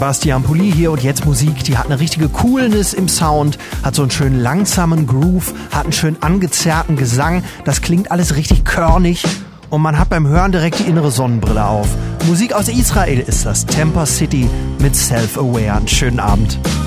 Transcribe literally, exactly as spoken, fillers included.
Bastian Pulli hier und jetzt Musik, die hat eine richtige Coolness im Sound, hat so einen schönen langsamen Groove, hat einen schön angezerrten Gesang, das klingt alles richtig körnig und man hat beim Hören direkt die innere Sonnenbrille auf. Musik aus Israel ist das, Temper City mit Self-Aware. Einen schönen Abend.